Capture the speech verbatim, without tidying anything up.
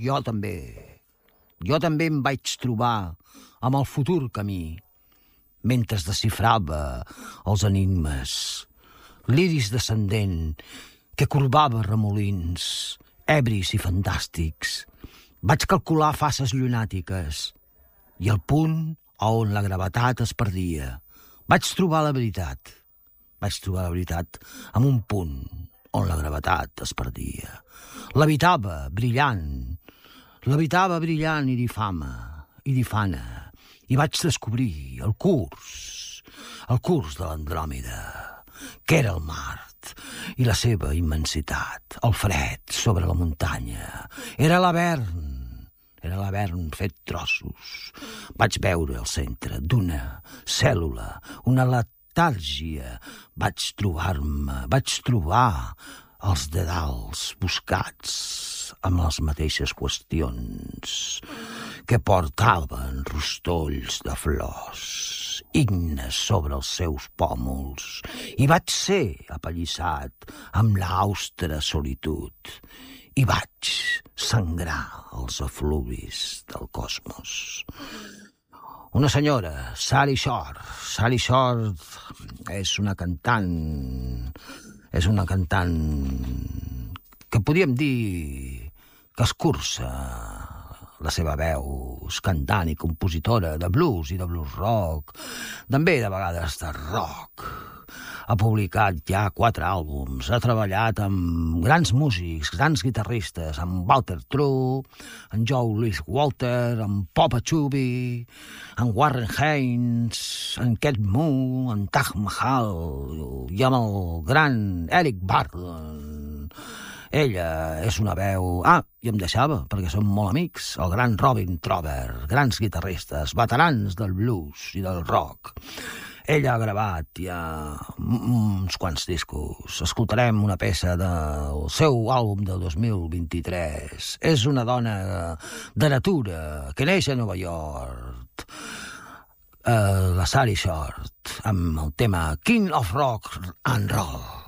jo també. Jo també em vaig trobar amb el futur camí, mentre desxifrava els enigmes, l'iris descendent que corbava remolins, ebris i fantàstics. Vaig calcular fases llunàtiques i el punt on la gravetat es perdia. Vaig trobar la veritat. Vaig trobar la veritat en un punt on la gravetat es perdia. L'habitava brillant, l'habitava brillant i difama, i difana, i vaig descobrir el curs, el curs de l'Andròmeda, que era el Mart, i la seva immensitat, el fred sobre la muntanya. Era l'Avern, era l'Avern fet trossos. Vaig veure el centre d'una cèl·lula, una letàrgia. Vaig trobar-me, vaig trobar els dedals buscats amb les mateixes qüestions que portaven rostolls de flors, ignes sobre els seus pòmuls, i vaig ser apallissat amb l'austra solitud, i vaig sangrar els efluvis del cosmos. Una senyora, Sally Shore. Sally Shore és una cantant, és una cantant que podríem dir que escurça la seva veu, és cantant i compositora de blues i de blues rock, també de vegades de rock. Ha publicat ja quatre àlbums, ha treballat amb grans músics, grans guitarristes, amb Walter True, amb Joe Louis Walter, amb Papa Chubby, amb Warren Haynes, amb Ket Moon, amb Taj Mahal i amb el gran Eric Burdon. Ella és una veu... Ah, i em deixava, perquè som molt amics, el gran Robin Trower, grans guitarristes, veterans del blues i del rock. Ella ha gravat ja uns quants discos. Escoltarem una peça del seu àlbum del dos mil vint-i-tres. És una dona de natura que neix a Nova York. Uh, la Sally Shore, amb el tema King of Rock and Roll.